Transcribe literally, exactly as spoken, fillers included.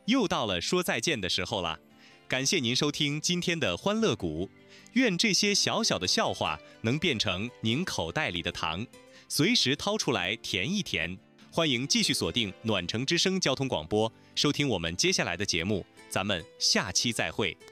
又到了说再见的时候了，感谢您收听今天的欢乐谷。愿这些小小的笑话能变成您口袋里的糖，随时掏出来甜一甜。欢迎继续锁定暖城之声交通广播，收听我们接下来的节目，咱们下期再会。